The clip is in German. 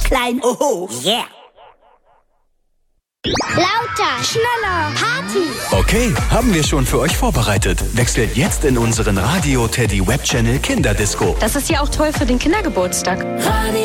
klein. Oho, yeah. Lauter, schneller, Party. Okay, haben wir schon für euch vorbereitet. Wechselt jetzt in unseren Radio Teddy Web Channel Kinderdisco. Das ist ja auch toll für den Kindergeburtstag. Radio